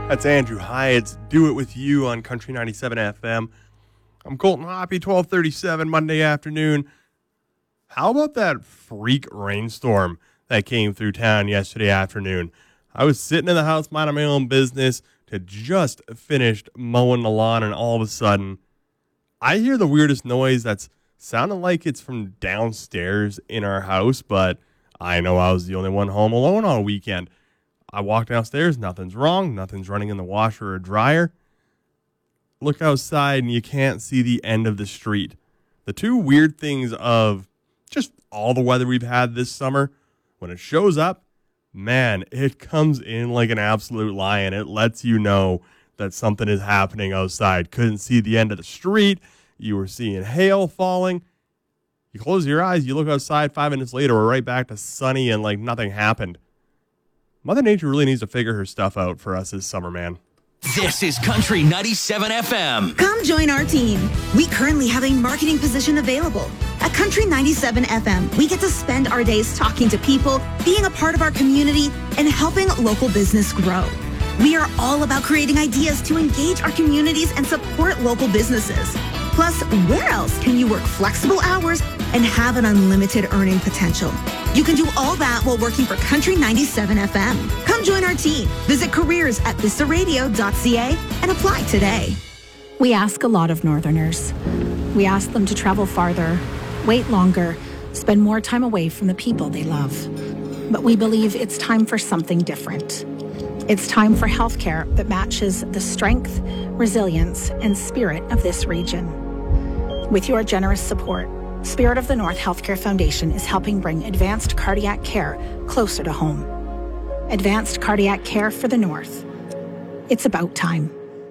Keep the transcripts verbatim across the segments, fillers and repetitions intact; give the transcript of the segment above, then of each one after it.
That's Andrew Hyatt's Do It With You on Country ninety-seven F M. I'm Colton Hoppy, twelve thirty-seven Monday afternoon. How about that freak rainstorm that came through town yesterday afternoon? I was sitting in the house minding my own business to just finished mowing the lawn, and all of a sudden, I hear the weirdest noise that's sounding like it's from downstairs in our house, but I know I was the only one home alone on a weekend. I walk downstairs, nothing's wrong, nothing's running in the washer or dryer. Look outside and you can't see the end of the street. The two weird things of just all the weather we've had this summer, when it shows up, man, it comes in like an absolute lion. It lets you know that something is happening outside. Couldn't see the end of the street. You were seeing hail falling. You close your eyes, you look outside, five minutes later, we're right back to sunny and like nothing happened. Mother Nature really needs to figure her stuff out for us this summer, man. This is Country ninety-seven F M. Come join our team. We currently have a marketing position available. At Country ninety-seven F M, we get to spend our days talking to people, being a part of our community, and helping local business grow. We are all about creating ideas to engage our communities and support local businesses. Plus, where else can you work flexible hours and have an unlimited earning potential? You can do all that while working for Country ninety-seven F M. Come join our team. Visit careers at vista radio dot c a and apply today. We ask a lot of Northerners. We ask them to travel farther, wait longer, spend more time away from the people they love. But we believe it's time for something different. It's time for healthcare that matches the strength, resilience, and spirit of this region. With your generous support, Spirit of the North Healthcare Foundation is helping bring advanced cardiac care closer to home. Advanced cardiac care for the North. It's about time.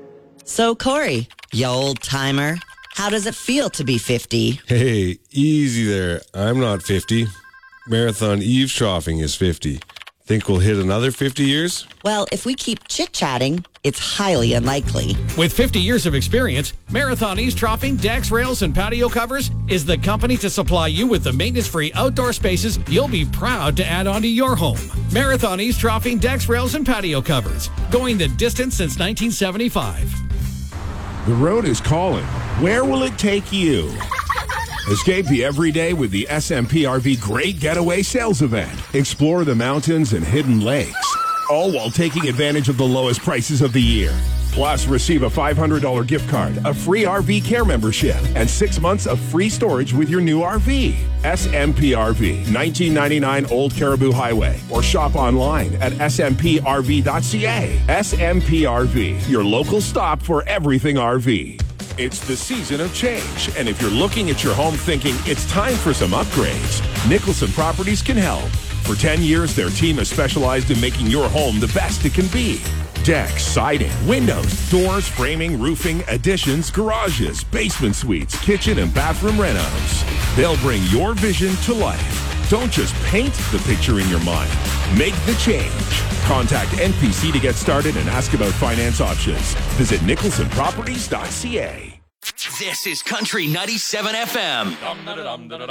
So, Corey, you old timer, how does it feel to be fifty? Hey, easy there. I'm not fifty. Marathon eavesdropping is fifty. Think we'll hit another fifty years? Well, if we keep chit-chatting, it's highly unlikely. With fifty years of experience, Marathon Eavesdropping, decks, rails, and patio covers is the company to supply you with the maintenance-free outdoor spaces you'll be proud to add onto your home. Marathon Eavesdropping, decks, rails, and patio covers. Going the distance since nineteen seventy-five. The road is calling. Where will it take you? Escape the everyday with the S M P R V Great Getaway Sales Event. Explore the mountains and hidden lakes, all while taking advantage of the lowest prices of the year. Plus, receive a five hundred dollars gift card, a free R V care membership, and six months of free storage with your new R V. S M P R V, nineteen ninety-nine Old Caribou Highway, or shop online at s m p r v dot c a. S M P R V, your local stop for everything R V. It's the season of change, and if you're looking at your home thinking it's time for some upgrades, Nicholson Properties can help. For ten years, their team has specialized in making your home the best it can be. Decks, siding, windows, doors, framing, roofing, additions, garages, basement suites, kitchen and bathroom renos. They'll bring your vision to life. Don't just paint the picture in your mind. Make the change. Contact N P C to get started and ask about finance options. Visit nicholson properties dot c a. This is Country ninety-seven F M.